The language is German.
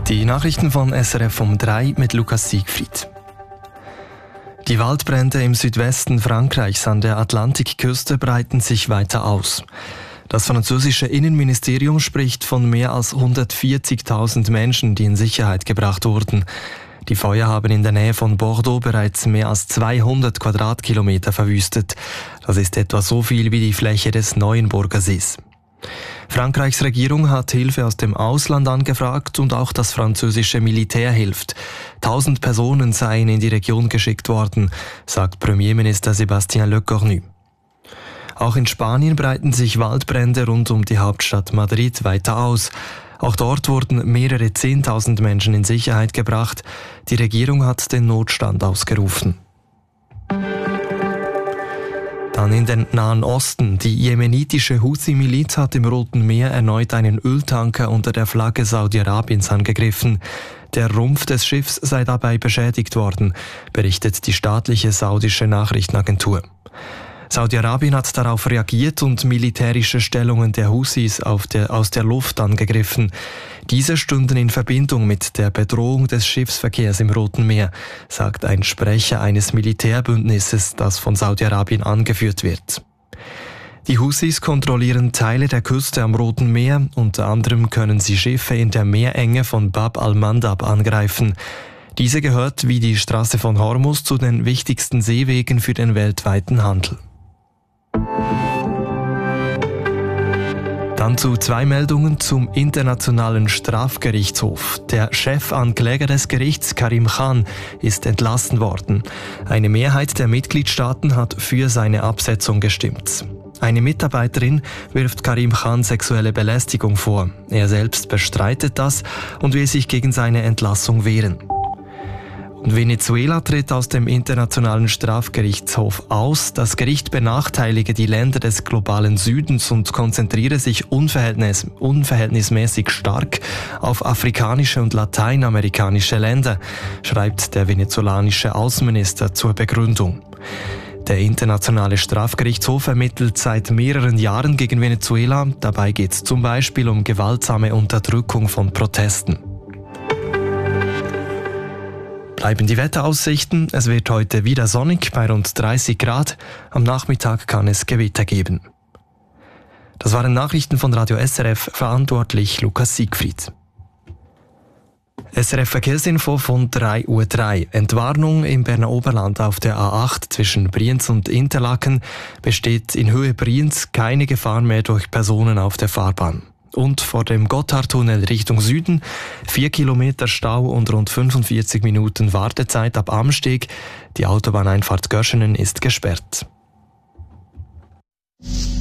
Die Nachrichten von SRF um 3 mit Lukas Siegfried. Die Waldbrände im Südwesten Frankreichs an der Atlantikküste breiten sich weiter aus. Das französische Innenministerium spricht von mehr als 140.000 Menschen, die in Sicherheit gebracht wurden. Die Feuer haben in der Nähe von Bordeaux bereits mehr als 200 Quadratkilometer verwüstet. Das ist etwa so viel wie die Fläche des Neuenburger Sees. Frankreichs Regierung hat Hilfe aus dem Ausland angefragt und auch das französische Militär hilft. 1000 Personen seien in die Region geschickt worden, sagt Premierminister Sébastien Lecornu. Auch in Spanien breiten sich Waldbrände rund um die Hauptstadt Madrid weiter aus. Auch dort wurden mehrere 10.000 Menschen in Sicherheit gebracht. Die Regierung hat den Notstand ausgerufen. Dann in den Nahen Osten. Die jemenitische Houthi-Miliz hat im Roten Meer erneut einen Öltanker unter der Flagge Saudi-Arabiens angegriffen. Der Rumpf des Schiffs sei dabei beschädigt worden, berichtet die staatliche saudische Nachrichtenagentur. Saudi-Arabien hat darauf reagiert und militärische Stellungen der Houthis aus der Luft angegriffen. Diese stünden in Verbindung mit der Bedrohung des Schiffsverkehrs im Roten Meer, sagt ein Sprecher eines Militärbündnisses, das von Saudi-Arabien angeführt wird. Die Houthis kontrollieren Teile der Küste am Roten Meer, unter anderem können sie Schiffe in der Meerenge von Bab al-Mandab angreifen. Diese gehört wie die Straße von Hormuz zu den wichtigsten Seewegen für den weltweiten Handel. Dann zu 2 Meldungen zum Internationalen Strafgerichtshof. Der Chefankläger des Gerichts, Karim Khan, ist entlassen worden. Eine Mehrheit der Mitgliedstaaten hat für seine Absetzung gestimmt. Eine Mitarbeiterin wirft Karim Khan sexuelle Belästigung vor. Er selbst bestreitet das und will sich gegen seine Entlassung wehren. Venezuela tritt aus dem Internationalen Strafgerichtshof aus. Das Gericht benachteilige die Länder des globalen Südens und konzentriere sich unverhältnismäßig stark auf afrikanische und lateinamerikanische Länder, schreibt der venezolanische Außenminister zur Begründung. Der Internationale Strafgerichtshof ermittelt seit mehreren Jahren gegen Venezuela. Dabei geht es zum Beispiel um gewaltsame Unterdrückung von Protesten. Bleiben die Wetteraussichten. Es wird heute wieder sonnig bei rund 30 Grad. Am Nachmittag kann es Gewitter geben. Das waren Nachrichten von Radio SRF, verantwortlich Lukas Siegfried. SRF Verkehrsinfo von 3:03 Uhr. Entwarnung im Berner Oberland auf der A8 zwischen Brienz und Interlaken. Besteht in Höhe Brienz keine Gefahr mehr durch Personen auf der Fahrbahn. Und vor dem Gotthardtunnel Richtung Süden 4 Kilometer Stau und rund 45 Minuten Wartezeit ab Amsteg. Die Autobahneinfahrt Göschenen ist gesperrt.